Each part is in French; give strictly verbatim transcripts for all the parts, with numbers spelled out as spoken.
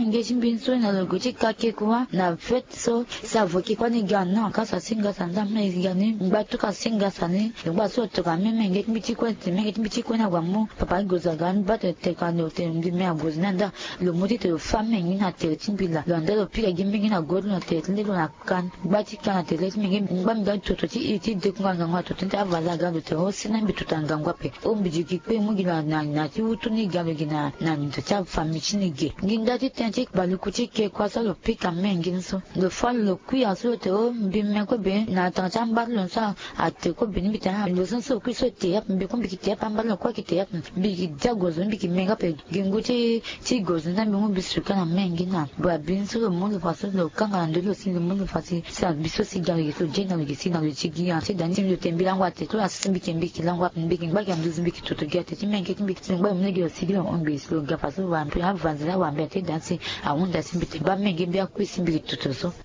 menge chimbin so na logo chikake kwa na fet so sa voki kwa ni gana ka sa singa sanda me gani ngba to ka singa sani ngba so to ka me menge mbichi kwa te menge mbichi kwa na gwamu papa goza gan ba te te ka no te ndi me agozna nda lo moti te femme ngi na te chimbila lo ndelo pika gimbi ngi na god no te ndelo na kan ngba chika na te le menge ngba mga to to chi iti de kwa ngwa to tenta vala ga lo te ho sina mbi tutanga ngwa pe o mbiji ki pe mu gina na na ti utu ni ga lo gina na mi to cha famille chinige nginda ti tenti ba lu kuchi ke kwa sa lo pika mengi nso lo fa lo ku ya so te o mbi me ko be na ta cha mba lo sa ate ko be ni bitana lo so so ku so te ya mbi ko mbi ki te pa mba lo kwa ki te ya mbi ki jago zo mbi ki menga pe gingu ti ti gozo na mbi mu bisu kana mengi na ba bin so lo mo lo fa so lo kanga ndo lo sin lo mo lo fa si sa biso si ga lo so je na lo si na lo chi gi ya ti dan ti lo tembi la ngwa te to asin mbi ki mbi ki la ngwa mbi ki ngba ki am do mbi ki to to get ti mengi mbi ki ngba mo le si lo on bi so ga fa so wa mbi ha vanzira wa mbi te dan si a wunda si mbi te ba mengi mbi akwi si mbi ki to to so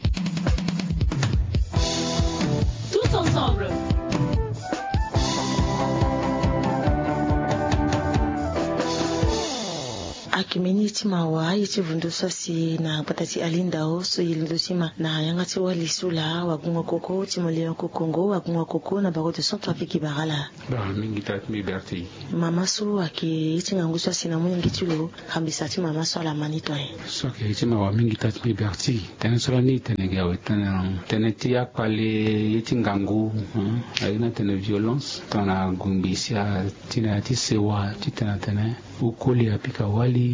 tous ensemble. Akimeni tima wa yiti vundu sasi na patati alinda o so yilindo sima na yanga ti wali sula wa gunga koko ti mole ko Kongo wa gunga koko na bago de centre Afrique barala ba mingi tat mi berti mama so aki yiti ngangu sasi na mungi tilo hambisa ti mama so la manito e so ke yiti ma wa mingi tat mi berti tene so ni tene ga o tene tene ti akpale yiti ngangu ayina tene violence tona gumbisia tina ti sewa ti tene tene ukoli apika wali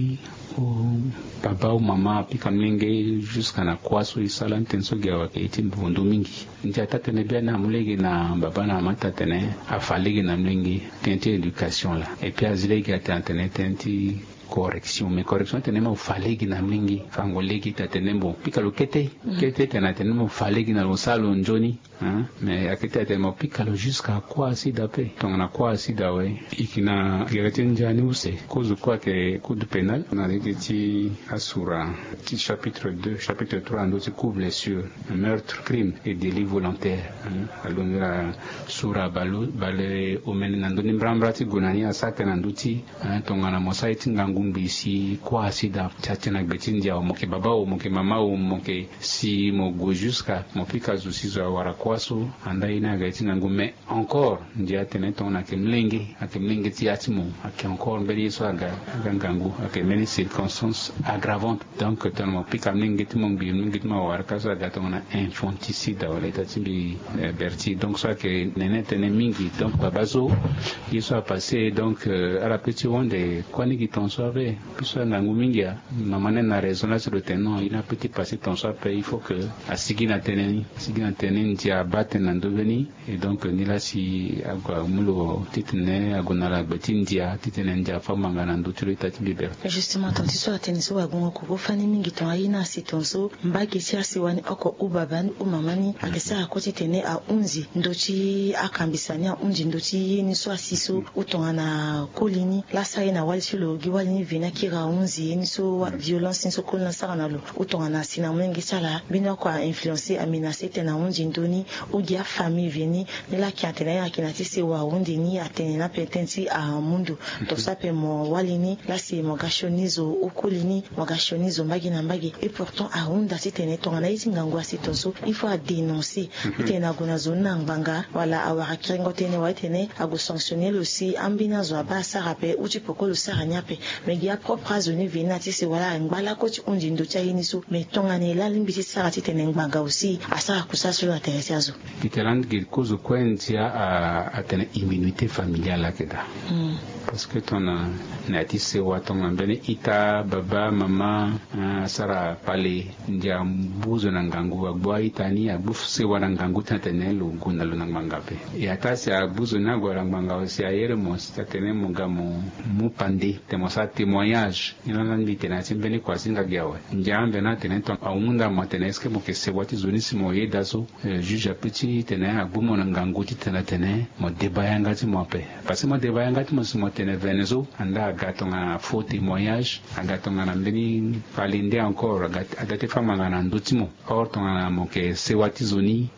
ou papa ou mama apika mlenge jusqu'à na kwaso isala ntenso gawa ke iti mbondo mingi nti atatene bia na mulege na baba na mata tene afalege na mlenge tente éducation la et puis azilege atantene tenti correction mais correction tenema ufalegi na mingi fangolegi tatenembo pika lo kete kete tena tenema ufalegi na lo salo njoni hein mais akete tenema pika lo jusqu'à quoi si d'après donc na quoi si dawe ikina gerete njani use cause quoi que code pénal on a dit asura petit chapitre deux chapitre trois ndo se couvre les sur meurtre crime et délit volontaire hein alonga sura balu bale omene nandoni mbrambrati gunani asaka nanduti hein tongana mosaiti ngangu mbisi kwa sida tchatena betindia o moke baba o moke mama o moke si mo go jusqu'à mo pika zusizo wara kwaso andaina gatina ngume encore ndia teneton na kemlenge akemlenge tiatimo ak encore mbeli so aga gangangu ak many circonstances aggravantes donc ton mo pika mlenge timo mbi mlenge timo wara kaso aga tona infanticide wala tatimbi berti donc ça que nene tene mingi donc babazo il soit passé donc à la petite onde kwani kitonso puisque ngangu mingia mamane na raison là sur le tenant il a petit passé ton soir il faut que à sigina teneni sigina teneni dia baten ndoveni et donc ni la si agwa mulo titene agonala betindia titene ndia fama ngana ndutulu tati liberté justement tant so ateniso wagongo ko fani mingi ton aina sitonso mbaki sia siwani oko ubabani umamani akesa akoti tene a unzi ndochi akambisania unji ndochi ni so asiso utongana kolini la sai na wali silo giwali vina kira unzi ni so violence ni so kolna sana lo utongana sina mwengi sala bina kwa influencer amenacer tena unji ndoni ugia famille vini ni la ki atena ya kinatisi wa undi ni atena petenti a mundu to sape mo walini la si mo gashonizo ukolini mo gashonizo mbagi na mbagi et pourtant a unda sitene tongana izinga ngwa sitonso il faut dénoncer itena gona zona nganga wala awara kirengo tene wa tene ago sanctionner aussi ambina zo ba sarape uchi pokolo saranyape megia propre zone vinati se wala ngala ko ti unji ndo cha yiniso me tongane la limbisi sarati tene nganga aussi asa kusaso la teresiazo iterand gil cause kwentia a atene immunité familiale akeda mm. parce que ton nati se watonga mbele ita baba mama uh, sara pale ndia mbuzo na ngangu agboa itani agbufu se wana ngangu tatene lo guna lo nangangape e atasi agbuzo na gwa nganga osi ayere mo tatene munga mo mupande temo sa témoignage ina nandi tena timbele kwa singa giawe ndia ambe na tene ton aunda mo tene eske mo ke se wati zoni simo ye daso uh, juge petit tene agbumo na ngangu tena tene mo debayanga ti mo pe parce que mo debayanga ti mo simo tene venezo anda gatonga faux témoignage agatonga na mbeni palinde encore agate fama ngana ndotimo or tonga mo ke sewati zoni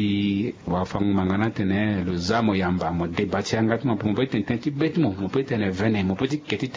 si wa fam mangana tene le zamo yamba mo debati anga mo mo bete tenti betmo mo bete ne vene mo bete keti tene tate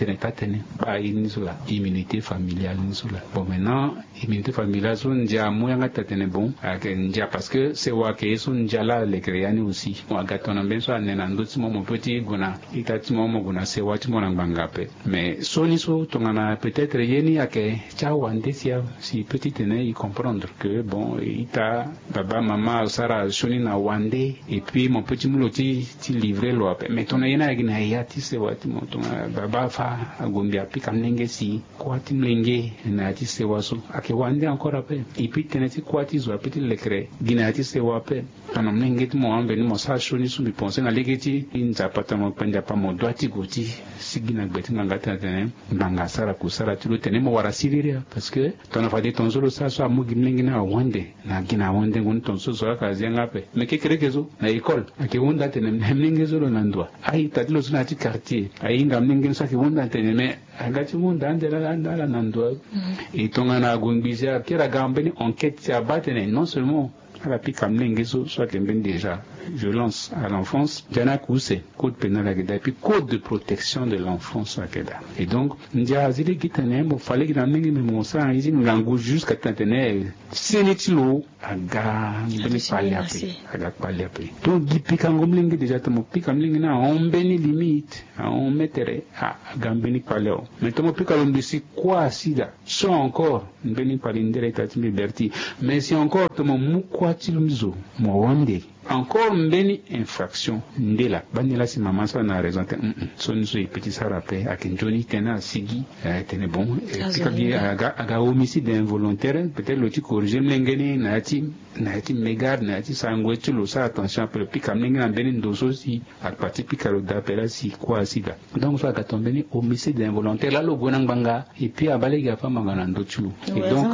tene ba ini sula immunité familiale ni sula bon maintenant immunité familiale so ndia moyanga tatene bon ake ndia parce que c'est wa ke so ndia la le créani aussi wa gatona ben so anena ndoti mo petit guna itati mo mo guna se wati mo ngangape mais so ni so tongana peut-être yeni ake cha wande sia si petit tene y comprendre que bon ita baba maman sara shoni na wande et puis mon petit mouloti ti livrer lo mais ton yena gina yati se wati mo tonga baba fa agombi api kamnenge si kwati mlenge na ti se waso ake wande encore après et puis tene ti kwati zo petit le cré gina ti se wape ton mlenge ti mo ambe ni mo sa shoni su mi penser na legeti inza pata mo penda pa mo doiti goti sigina gbeti ngata tene banga sara ku sara ti lo tene mo wara siriria parce que ton fa de ton zolo sa so amugi mlenge na wande na gina wande ngun ton so so ka zenga pe me ke kere kezo na école ake wonda tene mlenge zolo na ndwa ai tatilo suna ti quartier ai nga mlenge sa ke wonda tene me agati wonda ndela ndala na ndwa et tonga na gongbisa kera gambe ni enquête ya batene non seulement à la pique amlenge so soit ben déjà violence à l'enfance jana kuse code pénal ageda puis code de protection de l'enfance ageda et donc ndia zile kitane mo fallait que mengi me mo sa ici ngangu jusqu'à tantene senetilo aga beni pali api aga pali api donc gipika ngomlenge déjà to mo pika mlenge na on beni limite on mettere a gambeni paleo mais to mo pika lombisi quoi sida so encore beni pali ndere tati liberty mais si encore to mo mukwa tilumzo mo wande encore mbeni infraction ndela banela si maman ça na raison te son so petit ça rappel à Kenjoni tena sigi tene bon et aga aga homicide involontaire peut-être le ti corriger mlengeni na ti na ti megar na ti sangwe ti lo sa attention pour pika mlengeni na beni ndoso si à partir pika lo d'appel si quoi sida donc ça ka tombeni homicide involontaire là lo gona nganga et puis abale ga fa mangana ndochu et donc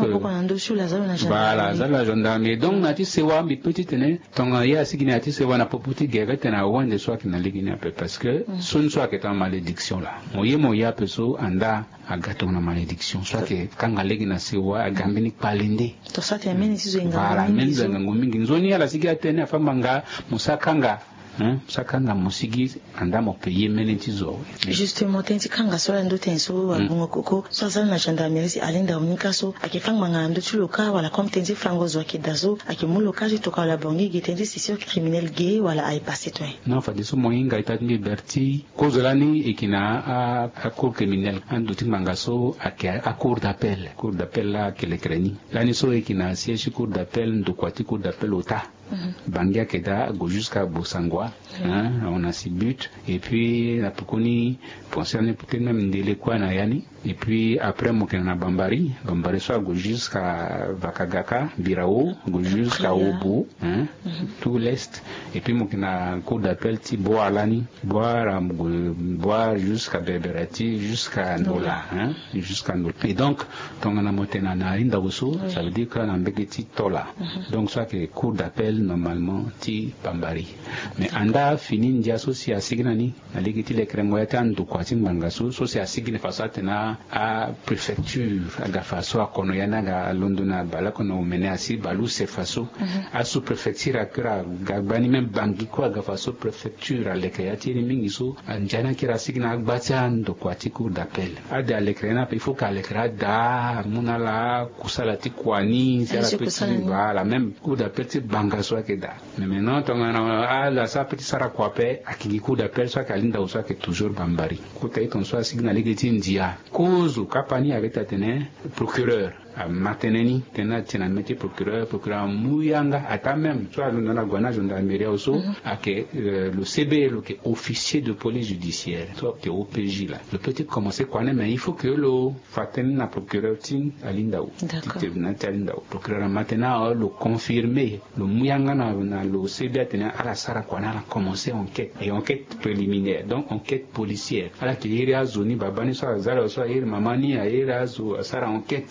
voilà ça la gendarmerie donc na ti sewa mi petit tene tonga ya sigina ti se wana poputi gere tena wande so akina ligina pe parce que son so aketa malédiction là moye moya peso anda agato na malédiction so ke kanga ligina se wa agambini palende to sa te meni sizo inga voilà meni zanga ngomingi nzoni ala sigia tena famanga musakanga hein sakanga musigi anda mo payer meni tizo justement tenti kanga so ndo tenso abungo koko so za na gendarmerie si alinda unika so akifanga manga ndo tuloka wala comme tenti frango zo akidazo akimulo kaji toka la bongi gitendi sisio criminel gay wala ay passé toi non fa diso moyinga itati liberty kozolani ikina a, a cour criminel ando timanga so ak a cour d'appel cour d'appel la que le creni lani so ikina siège cour d'appel ndo kwati cour d'appel ota bangia keda go jusqu'à Bosangwa hein on a six buts et puis la pokoni concerne peut-être même ndele kwa na yani et puis après mokena na Bambari Bambari so go jusqu'à Vakagaka Birao go jusqu'à Obu hein tout l'est et puis mokena cour d'appel ti Boalani boire boire jusqu'à Beberati jusqu'à Ndola hein jusqu'à Ndola et donc tongana motena na inda uso ça veut dire que na mbeketi tola donc ça que cour d'appel normalement ti Bambari mais anda fini ndia so si asigna ni aligiti le krengo ya tandu kwa timbanga so so si asigna fasate na a préfecture aga faso akono yana ga Londona bala kono mene asi balu se faso a sous préfecture akra gagbani même bangi kwa aga faso préfecture a lekayati ni mingi so anjana kira signa agbatia ndo kwa tiku d'appel ada lekrena il faut ka lekra da munala kusalati kwani c'est la petite voilà même coup d'appel ti banga so akeda mais maintenant tongana ala sa petit sara kwape akigi coup d'appel so akalinda so ake toujours Bambari kota iton so asigna legeti ndia kozo kapani avec tatene procureur a mateneni tena tena métier procureur procureur muyanga ata même soit dans la gouvernement gendarmerie aussi ake le C B le qui officier de police judiciaire soit que O P J là le petit commencer quoi mais il faut que le faten na procureur tin alindao tribunal alindao procureur maintenant le confirmer le muyanga na na le C B tena ala sara quoi na commencer enquête et enquête préliminaire donc enquête policière ala ki ira zoni babani so azala so ir mamani ira zo sara enquête tinga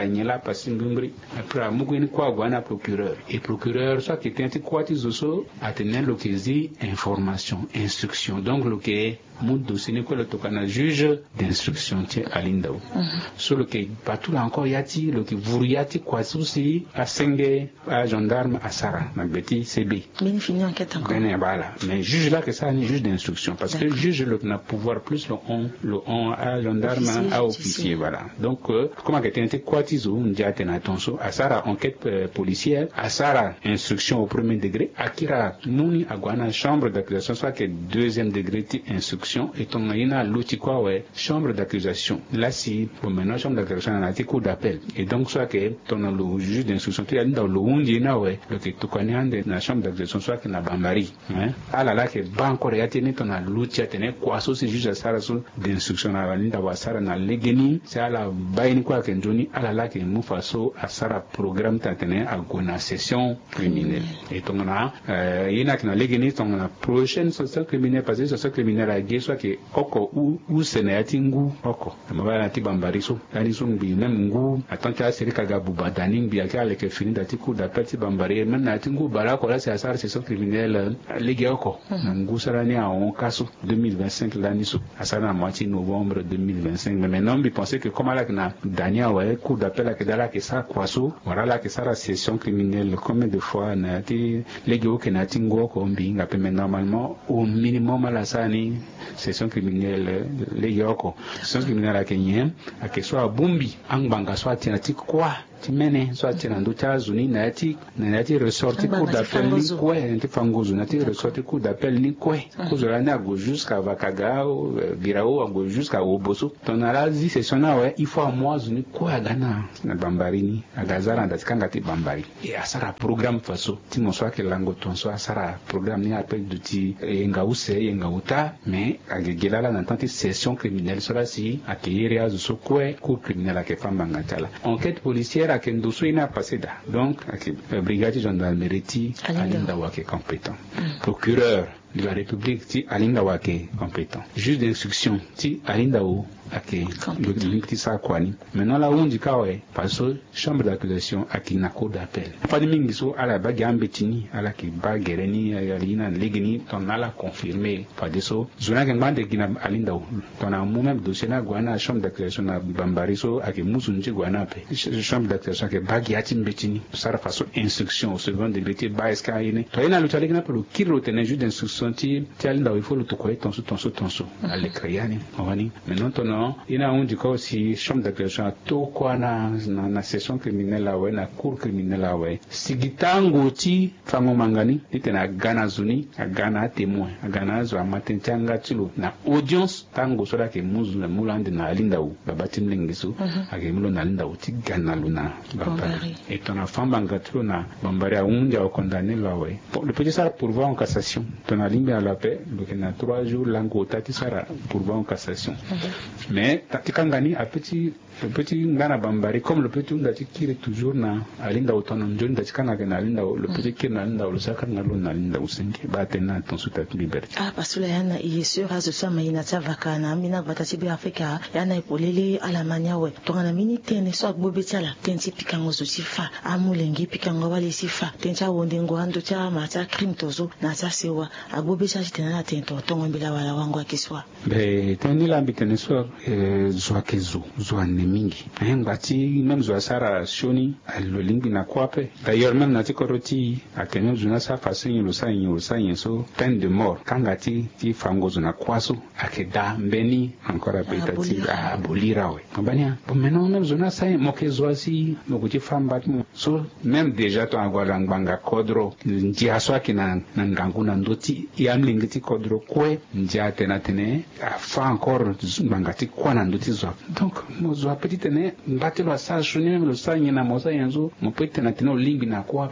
la nyela pasimbri après mugini kwa gwana procureur et procureur soit qui était quoi ti zoso atenen lo kezi information instruction donc lo ke mon dossier ko le tokana juge d'instruction ti alindao sur le ke patula encore yati lo ke vuriati kwa souci a senge a gendarme a sara na beti C B mais fini enquête encore ben voilà mais juge là que ça ni juge d'instruction parce que juge le na pouvoir plus le on le on a gendarme a officier voilà donc euh, comment que était quoi tizo ndiate na tonso a sara enquête euh, policière a sara instruction au premier degré akira nuni agwana chambre d'accusation soit que deuxième degré ti instruction et ton ina l'outil quoi ouais chambre d'accusation là si pour maintenant chambre d'accusation na ti cour d'appel et donc soit que ton le juge d'instruction tu dans le wundi na ouais le que tu connais ande na chambre d'accusation soit que na bambari hein ala la que banco réati ni ton l'outil a tenir quoi so si juge sara so d'instruction na balinda wa sara na legeni c'est ala bayini quoi que ndoni ala la que mu faso a sara programme ta tenir a gona session criminelle et ton na euh ina que na legeni ton na prochaine session criminelle parce que session criminelle a ge soit que oko ou ou senati ngu oko mabala ti bambari so ali so mbi même ngu atanta serika ga bubadani mbi akale ke fini dati coup d'appel ti bambari même na ti ngu bara ko la c'est sara session criminelle legi oko ngu sara ni a on kaso deux mille vingt-cinq l'année so asana moitié novembre deux mille vingt-cinq mais maintenant bi penser que comme là que na dania ouais coup d'appel que dala que ça kwaso voilà là que ça la session criminelle combien de fois na ti legi o que na ti ngu ko mbi ngape mais normalement au minimum la sani session criminelle legi oko session criminelle a kenyen a que soit bumbi angbanga soit ti quoi ti mene soit ti nando ta zuni na ti na ti ressorti coup d'appel ni quoi ti fangozo na ti ressorti coup d'appel ni quoi ko zo na go jusqu'à vakaga birao go jusqu'à oboso ton ala zi session na ouais il faut à moi zuni quoi gana na bambarini agazara ndatikanga ti bambari et asara programme faso ti mo soit que lango ton soit asara programme ni appel de ti enga use enga uta mais agegela la nantante session criminelle cela si accueillir à zo quoi cour criminelle à que famba ngatala enquête policière à kendo so ina passé da donc à brigade gendarmerie alinda wa ke compétent procureur de la République ti alinda wa ke compétent juge d'instruction ti alinda wo ake le ti sa kwani maintenant la undi kawe paso chambre d'accusation aki na cour d'appel pas de mingi so ala ba gambe tini ala ki ba gereni alina legini ton ala confirmé pas de so zona ke ngande gina alinda wo ton a mu même dossier na gwana chambre d'accusation na bambari so ake musunji gwana pe chambre d'accusation ke ba giati mbetini sara faso instruction au second degré ti ba eska ine to ina lu tale gina pelo kiro tene juge d'instruction ti ti alinda wo il faut le to koy tonso tonso tonso ale kriani wani maintenant ton ina undi ko si chambre d'accusation to kwa na na, na session criminelle la ouais na cour criminelle la ouais sigitango ti fango mangani itena gana zuni agana témoin agana zo amatentanga tilo na audience tango sola ke muzu na mulande na alinda u babati mlengiso ake mulo na alinda u ti gana luna bambari et ton enfant bangatro na bambari a undi a condamné la ouais le petit ça pourvoi en cassation ton alimbi à la paix donc na trois jours lango tati sara pourvoi en cassation mais tatikangani a petit le petit ngana bambari comme le petit ndati kire toujours na alinda autonom jon ndati kanga na alinda le petit kire na alinda le saka na lo na alinda usenke ba tena ton sous ta liberté ah parce que yana il sera ce soir mais ina tavaka na mina batati bi afrika yana ipolele ala manya we to na mini tene so gbobetala tenti pikango zo sifa amulengi pikango wale sifa tencha wonde ngwando cha mata crime tozo na cha sewa agbobetala tena na tento tongo bila wala wangu akiswa be teni la bitene so zo akezo zo mingi ngati même zo sara shoni lo lingi na kwape d'ailleurs même nati koroti atene zo na sa fasin lo sa yin lo sa yin so peine de mort kangati ti fango zo na kwaso akeda mbeni encore apetati a bolira we bania bon maintenant même zo na sa mo ke zo asi mo kuti famba so même déjà to agwala nganga kodro nji aswa kina na ngangu na ndoti ya mlingi ti kodro kwe nji atena tene a fa encore ngangati kwa na ndoti zo donc mo zo petite ne mbatelo sa shuni le sa nyina mo sa yanzo mo petite na tene limbi na kwape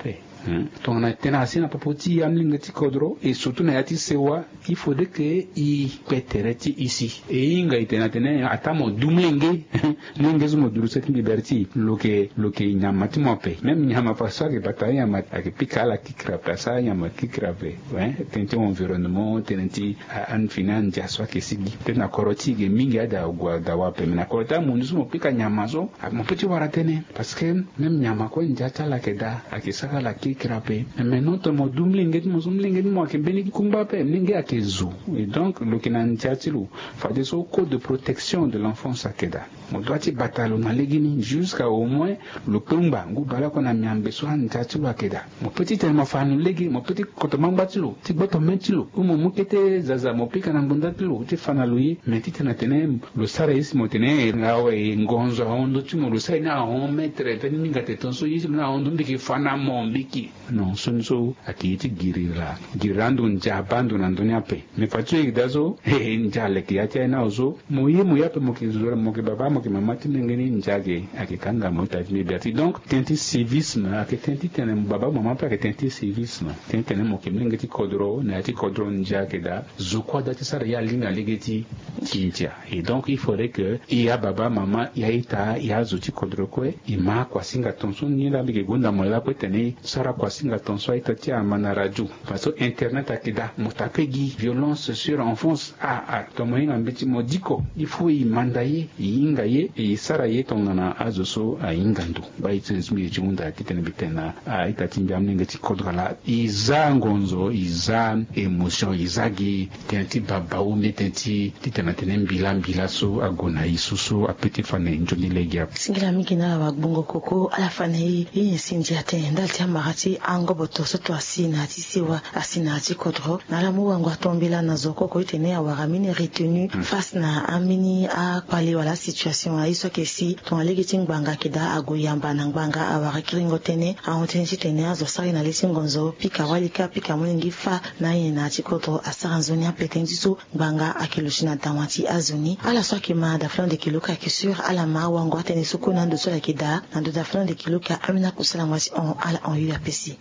donc on a tenacé na popoti amlinga ti kodro et surtout na yati sewa il faudrait que i petereti ici et inga itena tene atamo dumlenge lenge zumo duru seti liberty loke loke nyama ti mope même nyama pasa ke bataya ma ke pikala kikra pasa nyama kikra ve ouais tenti environnement tenti an finan jaswa ke sigi tena koroti ge mingi ada gwa dawa pe na korota mundu zumo pika nyama zo mo petit waratene parce que même nyama ko njata la keda akisaka la kikra pe mais non to mo dumlenge mo zumlenge mo ke beni kumba pe ninge akezu et donc loke na njatilu fa des code de protection de l'enfance akeda mo doit ti batalo na legini jusqu'à au moins le kumba ngu bala ko na miambe so han njatilu akeda mo petit tellement fanu legi mo petit koto mambatilo ti boto mentilo mo mukete zaza mo pika na ngundatilo ti fana lui mais ti tena tene lo sare isi mo tene ngawe ngonzo ondo ti mo lo sare na on metre tani minga te tonso yisi na ondo mbiki fana mo mbiki non sonso akiti girira girando njabando na ndonia pe me fatu idazo he njale ki ati na ozo mo ye mo yape mo kizura mo ke baba mo ke mama ti ngeni njage akikanga mo ta mi berti donc tenti civisme akitenti tene baba mama pa akitenti civisme tenti tene mo ke ngeti kodro na ati kodro njage da zukwa da ti sara ya linga legeti tintia et donc il faudrait que il y a baba mama ya ita ya zuti kodro kwe ima kwa singa tonso ni la bige gonda mo la ko tene sara kwa singa tonso ita ti amana radio parce que internet akida motapegi violence sur enfance a a to mo inga mbiti modiko il faut y mandaye inga ye e sara ye tongana azoso a ingandu ba itezmi junda kitene bitena a ita timbi amnenge ti kodra la iza ngonzo iza emotion izagi tenti baba o metenti titena tenembila mbila so agona isusu apeti fane njoni legia singira mikina wa bongo koko ala fane yi sinji atenda ti amagati ango boto soto asina ti siwa asina ti kodro na la mu wango tombila na zoko ko itene awara mini retenu mm. face na amini a pale wala situation a iso ke si ton alegi ngbanga kida agoyamba na ngbanga awara kiringo tene a ontenji tene azo sari na lesi ngonzo pika walika pika mwengi fa na yena ti kodro asaranzoni apetenji so ngbanga akilushina tamati azoni ala so ke ma da flan de kiloka ki sur ala ma wango tene soko na ndo so la kida na ndo da flan de kiloka amina kusala mwasi on ala on yu apesi.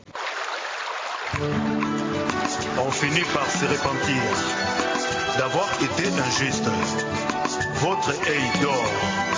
On finit par se repentir d'avoir été injuste. Votre œil d'or